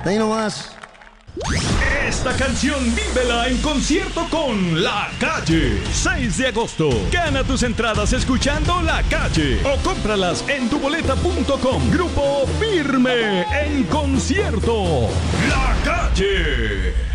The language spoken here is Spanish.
De ahí nomás. Esta canción vívela en concierto con La Calle. 6 de agosto. Gana tus entradas escuchando La Calle o cómpralas en tuboleta.com. Grupo Firme en concierto. La Calle.